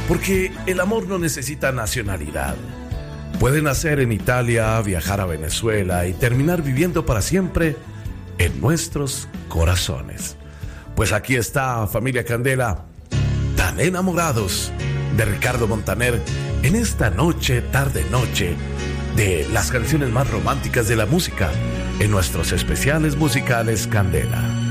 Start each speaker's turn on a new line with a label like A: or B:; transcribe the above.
A: Porque el amor no necesita nacionalidad. Puede nacer en Italia, viajar a Venezuela y terminar viviendo para siempre en nuestros corazones. Pues aquí está, familia Candela, tan enamorados de Ricardo Montaner en esta noche, tarde noche, de las canciones más románticas de la música en nuestros especiales musicales Candela.